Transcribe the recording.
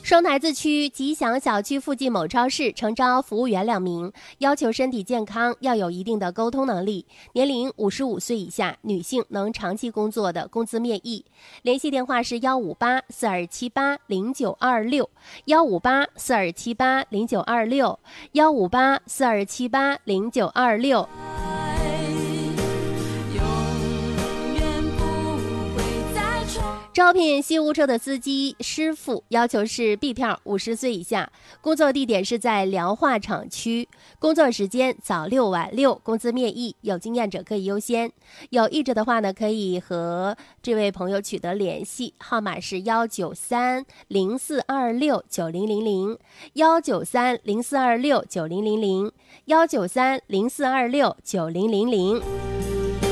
双台子区吉祥小区附近某超市诚招服务员2名，要求身体健康，要有一定的沟通能力，年龄55岁以下，女性能长期工作的，工资面议。联系电话是158-4278-0926，158-4278-0926，158-4278-0926。招聘西屋车的司机师傅，要求是 B 票，50岁以下，工作地点是在辽化厂区，工作时间早6晚6，工资面议，有经验者可以优先。有意者的话呢，可以和这位朋友取得联系，号码是193-0426-9000，193-0426-9000，193-0426-9000。